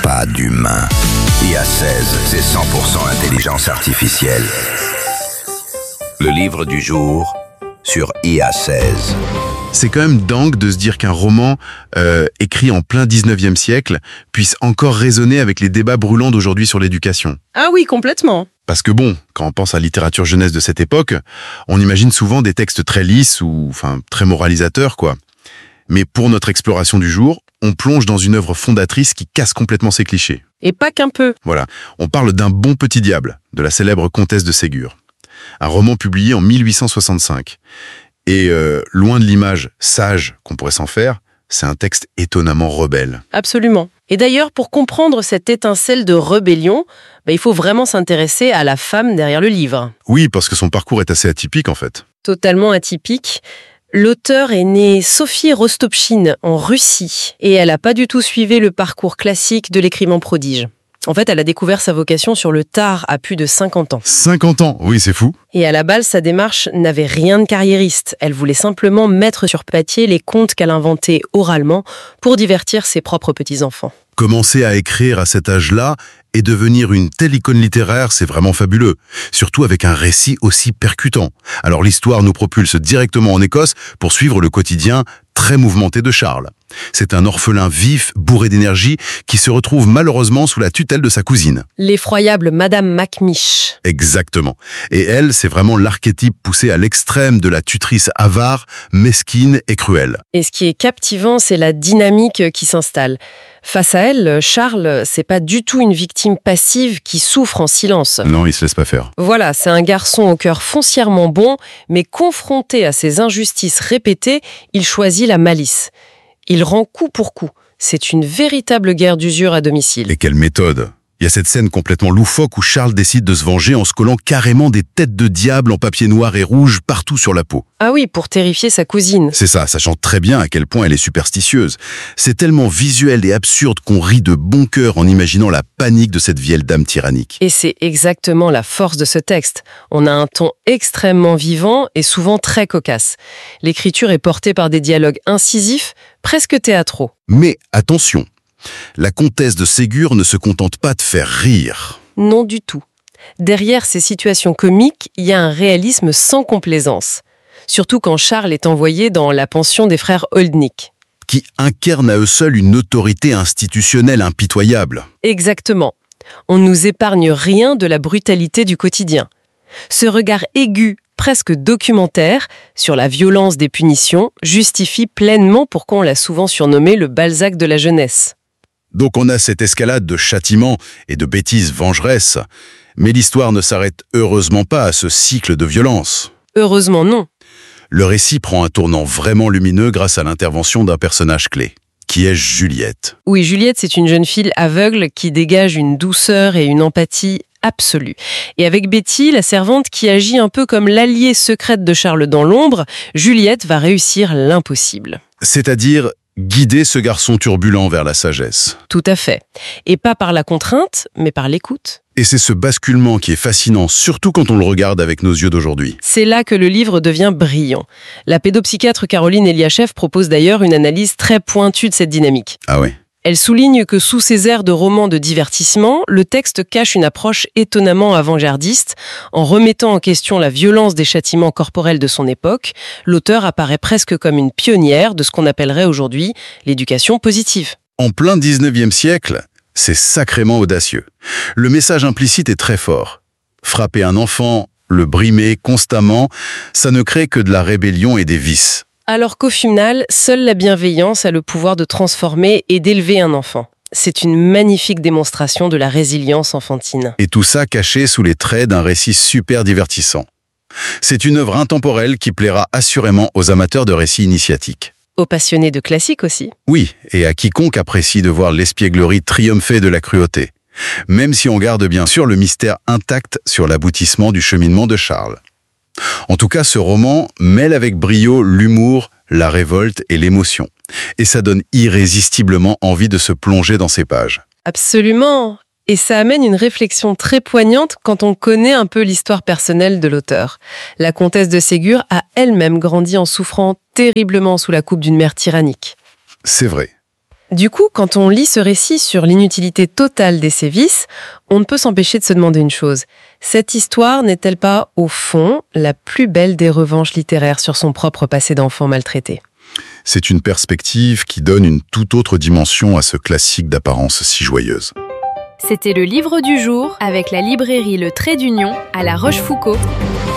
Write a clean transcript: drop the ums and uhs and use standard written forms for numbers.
pas d'humain. IA16, c'est 100% intelligence artificielle. Le livre du jour sur IA16. C'est quand même dingue de se dire qu'un roman écrit en plein 19e siècle puisse encore résonner avec les débats brûlants d'aujourd'hui sur l'éducation. Ah oui, complètement. Parce que bon, quand on pense à la littérature jeunesse de cette époque, on imagine souvent des textes très lisses ou très moralisateurs, quoi. Mais pour notre exploration du jour, on plonge dans une œuvre fondatrice qui casse complètement ces clichés. Et pas qu'un peu. Voilà, on parle d'Un bon petit diable, de la célèbre comtesse de Ségur. Un roman publié en 1865. Et loin de l'image sage qu'on pourrait s'en faire, c'est un texte étonnamment rebelle. Absolument. Et d'ailleurs, pour comprendre cette étincelle de rébellion, il faut vraiment s'intéresser à la femme derrière le livre. Oui, parce que son parcours est assez atypique en fait. Totalement atypique. L'auteur est née Sophie Rostopchine en Russie et elle n'a pas du tout suivi le parcours classique de l'écrivain prodige. En fait, elle a découvert sa vocation sur le tard à plus de 50 ans. 50 ans, oui, c'est fou. Et à la base, sa démarche n'avait rien de carriériste. Elle voulait simplement mettre sur papier les contes qu'elle inventait oralement pour divertir ses propres petits-enfants. Commencer à écrire à cet âge-là et devenir une telle icône littéraire, c'est vraiment fabuleux. Surtout avec un récit aussi percutant. Alors l'histoire nous propulse directement en Écosse pour suivre le quotidien très mouvementé de Charles. C'est un orphelin vif, bourré d'énergie, qui se retrouve malheureusement sous la tutelle de sa cousine. L'effroyable Madame Macmish. Exactement. Et elle, c'est vraiment l'archétype poussé à l'extrême de la tutrice avare, mesquine et cruelle. Et ce qui est captivant, c'est la dynamique qui s'installe. Face à elle, Charles, c'est pas du tout une victime passive qui souffre en silence. Non, il se laisse pas faire. Voilà, c'est un garçon au cœur foncièrement bon, mais confronté à ces injustices répétées, il choisit la malice. Il rend coup pour coup. C'est une véritable guerre d'usure à domicile. Et quelle méthode! Il y a cette scène complètement loufoque où Charles décide de se venger en se collant carrément des têtes de diable en papier noir et rouge partout sur la peau. Ah oui, pour terrifier sa cousine. C'est ça, sachant très bien à quel point elle est superstitieuse. C'est tellement visuel et absurde qu'on rit de bon cœur en imaginant la panique de cette vieille dame tyrannique. Et c'est exactement la force de ce texte. On a un ton extrêmement vivant et souvent très cocasse. L'écriture est portée par des dialogues incisifs, presque théâtraux. Mais attention, la comtesse de Ségur ne se contente pas de faire rire. Non du tout. Derrière ces situations comiques, il y a un réalisme sans complaisance. Surtout quand Charles est envoyé dans la pension des frères Holdnick. Qui incarnent à eux seuls une autorité institutionnelle impitoyable. Exactement. On ne nous épargne rien de la brutalité du quotidien. Ce regard aigu, presque documentaire, sur la violence des punitions, justifie pleinement pourquoi on l'a souvent surnommé le Balzac de la jeunesse. Donc on a cette escalade de châtiments et de bêtises vengeresses, mais l'histoire ne s'arrête heureusement pas à ce cycle de violence. Heureusement non. Le récit prend un tournant vraiment lumineux grâce à l'intervention d'un personnage clé, qui est Juliette. Oui, Juliette, c'est une jeune fille aveugle qui dégage une douceur et une empathie absolue. Et avec Betty, la servante qui agit un peu comme l'alliée secrète de Charles dans l'ombre, Juliette va réussir l'impossible. C'est-à-dire guider ce garçon turbulent vers la sagesse. Tout à fait. Et pas par la contrainte, mais par l'écoute. Et c'est ce basculement qui est fascinant, surtout quand on le regarde avec nos yeux d'aujourd'hui. C'est là que le livre devient brillant. La pédopsychiatre Caroline Eliachev propose d'ailleurs une analyse très pointue de cette dynamique. Ah ouais. Elle souligne que sous ces airs de roman de divertissement, le texte cache une approche étonnamment avant-gardiste. En remettant en question la violence des châtiments corporels de son époque, l'auteur apparaît presque comme une pionnière de ce qu'on appellerait aujourd'hui l'éducation positive. En plein 19e siècle, c'est sacrément audacieux. Le message implicite est très fort. Frapper un enfant, le brimer constamment, ça ne crée que de la rébellion et des vices. Alors qu'au final, seule la bienveillance a le pouvoir de transformer et d'élever un enfant. C'est une magnifique démonstration de la résilience enfantine. Et tout ça caché sous les traits d'un récit super divertissant. C'est une œuvre intemporelle qui plaira assurément aux amateurs de récits initiatiques. Aux passionnés de classiques aussi. Oui, et à quiconque apprécie de voir l'espièglerie triompher de la cruauté. Même si on garde bien sûr le mystère intact sur l'aboutissement du cheminement de Charles. En tout cas, ce roman mêle avec brio l'humour, la révolte et l'émotion. Et ça donne irrésistiblement envie de se plonger dans ces pages. Absolument. Et ça amène une réflexion très poignante quand on connaît un peu l'histoire personnelle de l'auteur. La comtesse de Ségur a elle-même grandi en souffrant terriblement sous la coupe d'une mère tyrannique. C'est vrai. Du coup, quand on lit ce récit sur l'inutilité totale des sévices, on ne peut s'empêcher de se demander une chose. Cette histoire n'est-elle pas, au fond, la plus belle des revanches littéraires sur son propre passé d'enfant maltraité ? C'est une perspective qui donne une toute autre dimension à ce classique d'apparence si joyeuse. C'était le livre du jour avec la librairie Le Trait d'Union à La Rochefoucauld.